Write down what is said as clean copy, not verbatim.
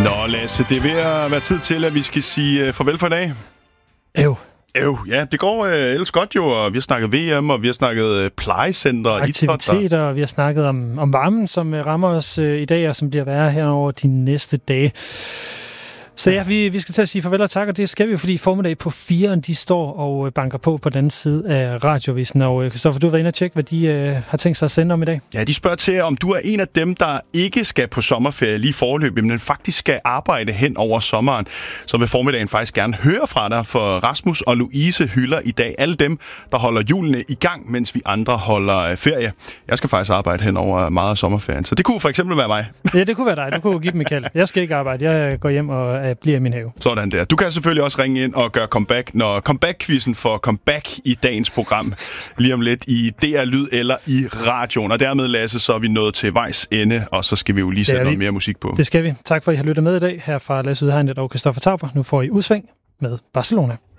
Nå Lasse, det er ved at være tid til, at vi skal sige farvel for i dag. Ja, det går ellers godt jo, og vi har snakket VM, og vi har snakket plejecenter, aktiviteter, og vi har snakket om varmen, som rammer os i dag, og som bliver værre her over de næste dage. Så ja, vi skal til at sige farvel og tak, og det skal vi jo, fordi formiddag på 4'eren, de står og banker på den anden side af radiovisen. Og Christoffer, du har været inde og tjekke, hvad de har tænkt sig at sende om i dag. Ja, de spørger til, om du er en af dem, der ikke skal på sommerferie lige foreløbig, men faktisk skal arbejde hen over sommeren. Så vil formiddagen faktisk gerne høre fra dig, for Rasmus og Louise hylder i dag alle dem, der holder julene i gang, mens vi andre holder ferie. Jeg skal faktisk arbejde hen over meget af sommerferien, så det kunne for eksempel være mig. Ja, det kunne være dig. Du kunne give dem et kald. Jeg skal ikke arbejde. Jeg går hjem og bliver i min have. Sådan der. Du kan selvfølgelig også ringe ind og gøre comeback, når comeback-quizzen får comeback i dagens program. Lige om lidt i DR Lyd eller i radioen. Og dermed, Lasse, så er vi nået til vejs ende, og så skal vi jo lige sætte noget mere musik på. Det skal vi. Tak for, at I har lyttet med i dag. Her fra Lasse Udhegnet og Christoffer Tauber. Nu får I udsving med Barcelona.